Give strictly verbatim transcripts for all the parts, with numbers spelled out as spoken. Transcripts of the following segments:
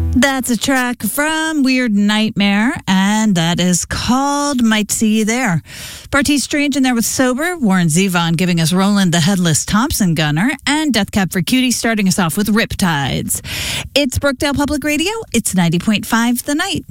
That's a track from Weird Nightmare, and that is called Might See You There. Bartees Strange in there with Sober, Warren Zevon giving us Roland the Headless Thompson Gunner, and Death Cab for Cutie starting us off with Riptides. It's Brookdale Public Radio. It's ninety point five The Night.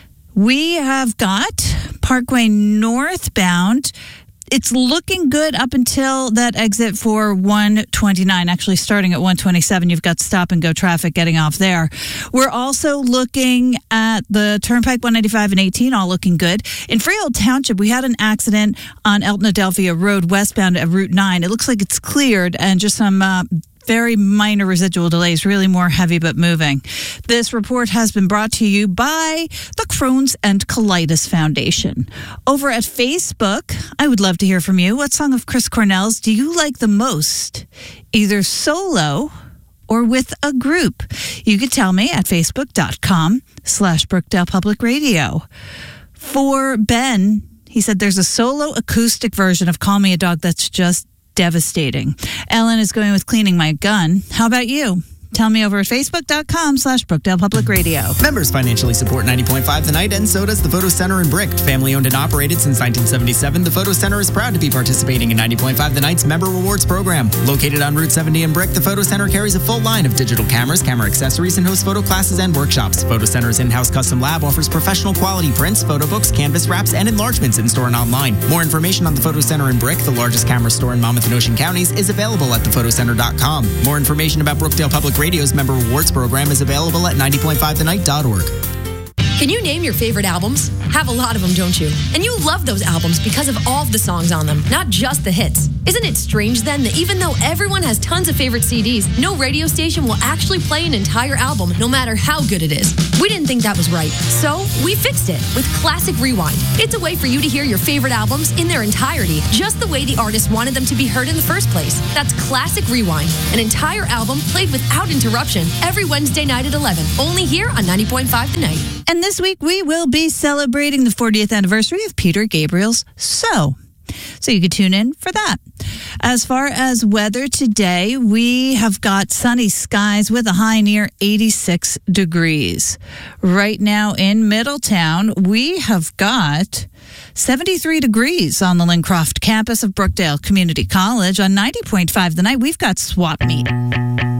We have got Parkway northbound. It's looking good up until that exit for one twenty-nine. Actually, starting at one twenty-seven, you've got stop and go traffic getting off there. We're also looking at the Turnpike one ninety-five and eighteen, all looking good. In Freehold Township, we had an accident on Elton Adelphia Road westbound at Route nine. It looks like it's cleared and just some uh, very minor residual delays, really more heavy but moving. This report has been brought to you by the Crohn's and Colitis Foundation. Over at Facebook, I would love to hear from you. What song of Chris Cornell's do you like the most? Either solo or with a group? You could tell me at facebook.com slash Brookdale Public Radio. For Ben, he said there's a solo acoustic version of Call Me a Dog that's just devastating. Ellen is going with Cleaning My Gun. How about you? Tell me over at facebook.com slash Brookdale Public Radio. Members financially support ninety point five The Night, and so does the Photo Center in Brick. Family owned and operated since nineteen seventy-seven, the Photo Center is proud to be participating in ninety point five The Night's Member Rewards program. Located on Route seventy in Brick, the Photo Center carries a full line of digital cameras, camera accessories, and hosts photo classes and workshops. Photo Center's in-house custom lab offers professional quality prints, photo books, canvas wraps, and enlargements in-store and online. More information on the Photo Center in Brick, the largest camera store in Monmouth and Ocean counties, is available at the photo center dot com. More information about Brookdale Public Radio's Member Rewards program is available at ninety point five the night dot org. Can you name your favorite albums? Have a lot of them, don't you? And you love those albums because of all of the songs on them, not just the hits. Isn't it strange then that even though everyone has tons of favorite C Ds, no radio station will actually play an entire album no matter how good it is? We didn't think that was right, so we fixed it with Classic Rewind. It's a way for you to hear your favorite albums in their entirety, just the way the artist wanted them to be heard in the first place. That's Classic Rewind, an entire album played without interruption every Wednesday night at eleven, only here on ninety point five The Night. And this week we will be celebrating the fortieth anniversary of Peter Gabriel's So. So you could tune in for that. As far as weather today, we have got sunny skies with a high near eighty-six degrees. Right now in Middletown, we have got seventy-three degrees on the Lincroft campus of Brookdale Community College. On ninety point five The Night, we've got Swap Meet.